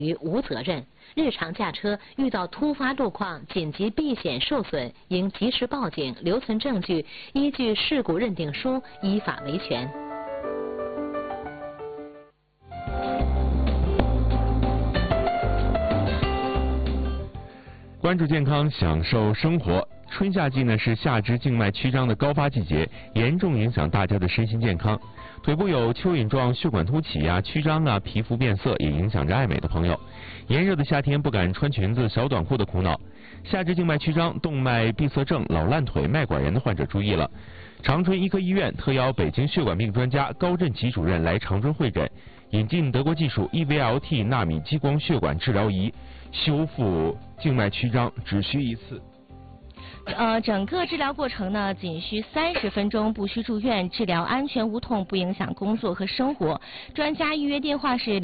于无责任。日常驾车遇到突发路况、紧急避险受损，应及时报警，留存证据，依据事故认定书依法维权。 关注健康，享受生活。春夏季呢是下肢静脉曲张的高发季节，严重影响大家的身心健康。腿部有蚯蚓状血管凸起曲张皮肤变色，也影响着爱美的朋友。炎热的夏天不敢穿裙子、小短裤的苦恼。下肢静脉曲张、动脉闭塞症、老烂腿、脉管炎的患者注意了。长春医科医院特邀北京血管病专家高振奇主任来长春会诊，引进德国技术 EVLT 纳米激光血管治疗仪，修复静脉曲张只需1次。 整个治疗过程呢，仅需30分钟，不需住院，治疗安全无痛，不影响工作和生活。专家预约电话是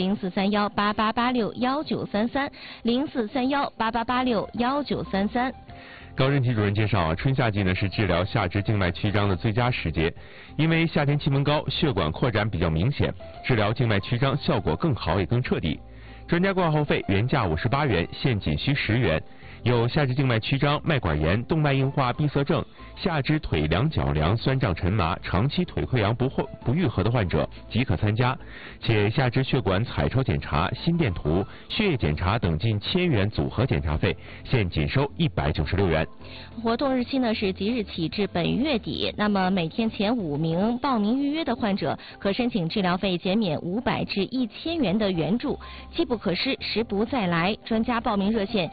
043188861933，043188861933。 高振奇主任介绍春夏季呢是治疗下肢静脉曲张的最佳时节，因为夏天气温高，血管扩展比较明显，治疗静脉曲张效果更好也更彻底。专家挂号费原价58元，现仅需10元。有下肢静脉曲张、脉管炎、动脉硬化闭塞症、下肢腿凉、脚凉、酸胀沉麻、长期腿溃疡不愈合的患者即可参加，且下肢血管彩超检查、心电图、血液检查等近1000元组合检查费，现仅收196元。 活动日期呢是即日起至本月底，那么每天前5名报名预约的患者可申请治疗费减免500至1000元的援助，机不可失，时不再来。专家报名热线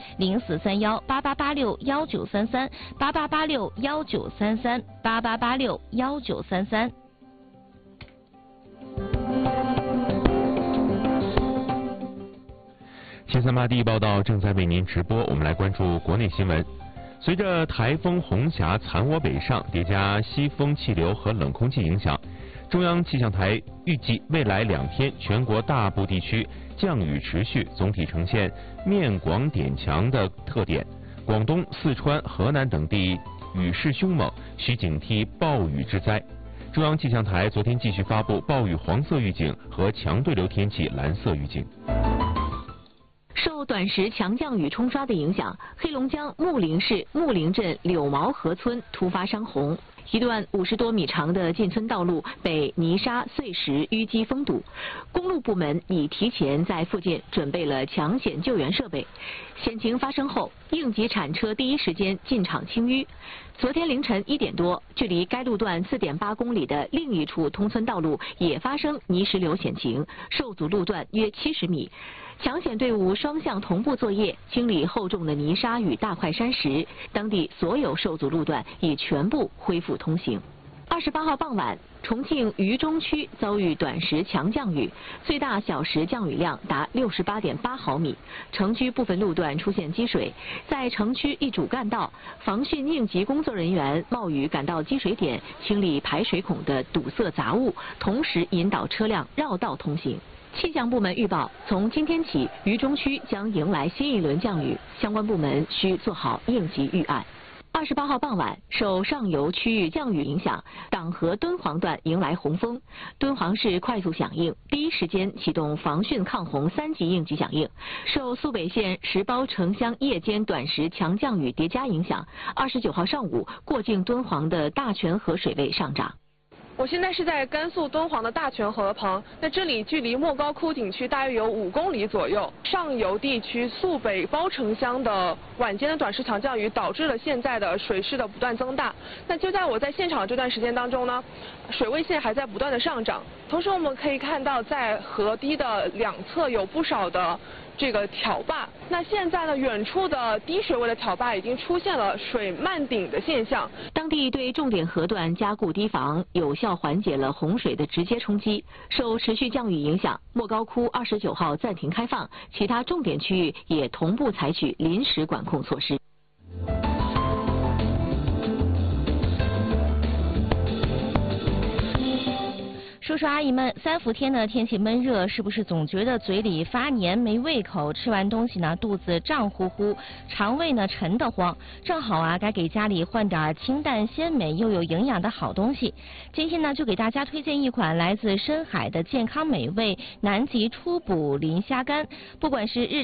043188861933，88861933，88861933。 738第一报道正在为您直播，我们来关注国内新闻。随着台风红霞残涡北上，叠加西风气流和冷空气影响，中央气象台预计未来2天全国大部地区降雨持续，总体呈现面广点强的特点。广东、四川、河南等地雨势凶猛，需警惕暴雨之灾。中央气象台昨天继续发布暴雨黄色预警和强对流天气蓝色预警。 受短时强降雨冲刷的影响，黑龙江木陵市木陵镇柳毛河村突发山洪，一段50多米长的进村道路被泥沙碎石淤积封堵，公路部门已提前在附近准备了抢险救援设备。险情发生后，应急铲车第一时间进场清淤。昨天凌晨1点多，距离该路段4.8公里的另一处通村道路也发生泥石流险情，受阻路段约70米。抢险队伍双向同步作业，清理厚重的泥沙与大块山石，当地所有受阻路段已全部恢复通行。28号傍晚，重庆渝中区遭遇短时强降雨，最大小时降雨量达68.8毫米，城区部分路段出现积水。在城区一主干道，防汛应急工作人员冒雨赶到积水点，清理排水孔的堵塞杂物，同时引导车辆绕道通行。气象部门预报，从今天起，渝中区将迎来新一轮降雨，相关部门需做好应急预案。28号傍晚，受上游区域降雨影响，党河敦煌段迎来洪峰，敦煌市快速响应，第一时间启动防汛抗洪3级应急响应。受苏北县石包城乡夜间短时强降雨叠加影响，29号上午，过境敦煌的大泉河水位上涨。 我现在是在甘肃敦煌的大泉河旁，那这里距离莫高窟景区大约有5公里左右。上游地区肃北包城乡的晚间的短时强降雨，导致了现在的水势的不断增大。那就在我在现场这段时间当中呢，水位线还在不断的上涨。同时我们可以看到，在河堤的2侧有不少的这个挑坝，那现在呢，远处的低水位的挑坝已经出现了水漫顶的现象。 当地对重点河段加固堤防，有效缓解了洪水的直接冲击。受持续降雨影响，莫高窟29号暂停开放，其他重点区域也同步采取临时管控措施。 说叔叔阿姨们，3伏天呢，天气闷热，是不是总觉得嘴里发黏、没胃口？吃完东西呢，肚子胀乎乎，肠胃呢沉得慌。正好啊，该给家里换点清淡鲜美又有营养的好东西。今天呢，就给大家推荐一款来自深海的健康美味南极初捕磷虾干，不管是日